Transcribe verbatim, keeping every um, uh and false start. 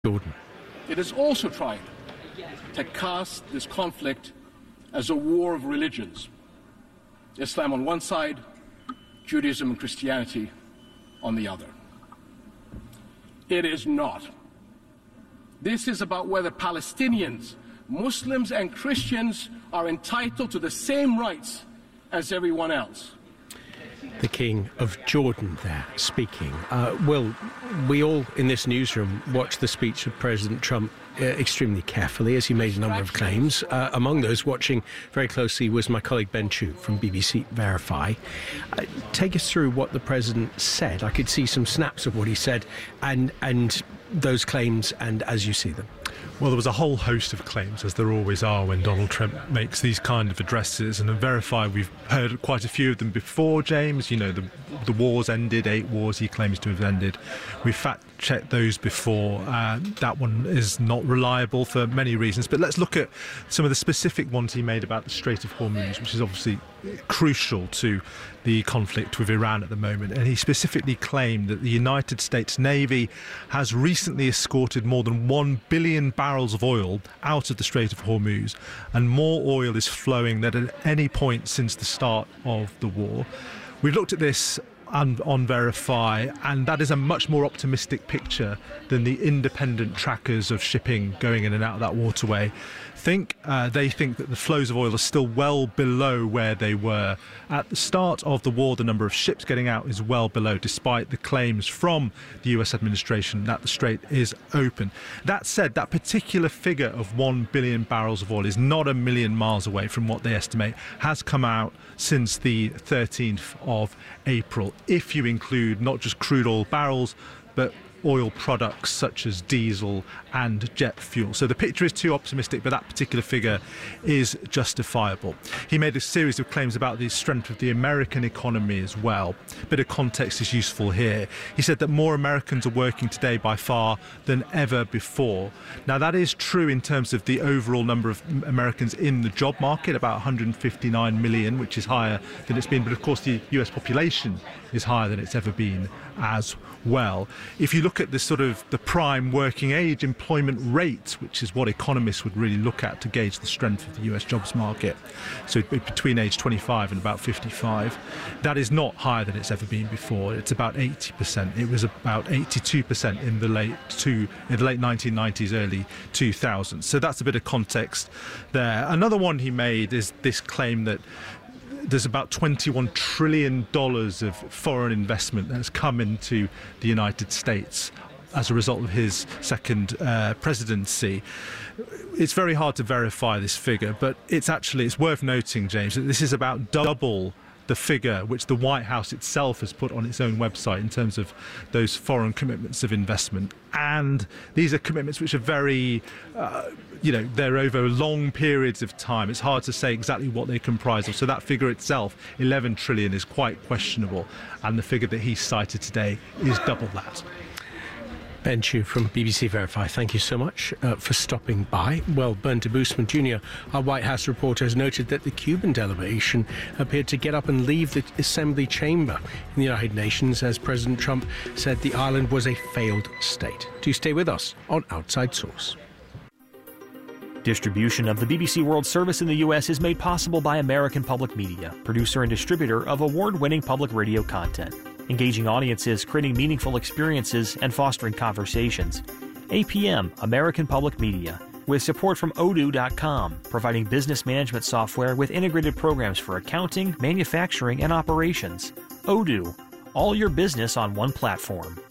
Jordan. It has also tried to cast this conflict as a war of religions. Islam on one side, Judaism and Christianity on the other. It is not. This is about whether Palestinians, Muslims and Christians are entitled to the same rights as everyone else. The King of Jordan there speaking. Uh, Will, we all in this newsroom watched the speech of President Trump uh, extremely carefully as he made a number of claims. Uh, among those watching very closely was my colleague Ben Chu from B B C Verify. Uh, take us through what the President said. I could see some snaps of what he said and, and those claims and as you see them. Well, there was a whole host of claims, as there always are when Donald Trump makes these kind of addresses. And in Verify, we've heard quite a few of them before, James. You know, the, the wars ended, eight wars he claims to have ended. We fact-checked those before. Uh, that one is not reliable for many reasons. But let's look at some of the specific ones he made about the Strait of Hormuz, which is obviously crucial to the conflict with Iran at the moment. And he specifically claimed that the United States Navy has recently escorted more than one billion barrels of oil out of the Strait of Hormuz, and more oil is flowing than at any point since the start of the war. We've looked at this on, on Verify, and that is a much more optimistic picture than the independent trackers of shipping going in and out of that waterway think. Uh, they think that the flows of oil are still well below where they were at the start of the war. The number of ships getting out is well below, despite the claims from the U S administration that the strait is open. That said, that particular figure of one billion barrels of oil is not a million miles away from what they estimate has come out since the thirteenth of April, if you include not just crude oil barrels, but oil products such as diesel and jet fuel. So the picture is too optimistic, but that particular figure is justifiable. He made a series of claims about the strength of the American economy as well. A bit of context is useful here. He said that more Americans are working today by far than ever before. Now that is true in terms of the overall number of Americans in the job market, about one hundred fifty-nine million, which is higher than it's been, but of course the U S population is higher than it's ever been as well. If you look at the sort of the prime working age employment rate, which is what economists would really look at to gauge the strength of the U S jobs market, so between age twenty-five and about fifty-five, that is not higher than it's ever been before. It's about eighty percent. It was about eighty-two percent in the late two in the late nineteen nineties, early two thousands. So that's a bit of context there. Another one he made is this claim that there's about twenty-one trillion dollars of foreign investment that has come into the United States as a result of his second uh, presidency. It's very hard to verify this figure, but it's actually, it's worth noting, James, that this is about double the figure which the White House itself has put on its own website in terms of those foreign commitments of investment. And these are commitments which are very, uh, you know, they're over long periods of time. It's hard to say exactly what they comprise of. So that figure itself, eleven trillion, is quite questionable. And the figure that he cited today is double that. Ben Chu from B B C Verify, thank you so much uh, for stopping by. Well, Bernd Debusmann Junior, our White House reporter, has noted that the Cuban delegation appeared to get up and leave the assembly chamber in the United Nations as President Trump said the island was a failed state. Do stay with us on Outside Source. Distribution of the B B C World Service in the U S is made possible by American Public Media, producer and distributor of award-winning public radio content. Engaging audiences, creating meaningful experiences, and fostering conversations. A P M, American Public Media, with support from Odoo dot com, providing business management software with integrated programs for accounting, manufacturing, and operations. Odoo, all your business on one platform.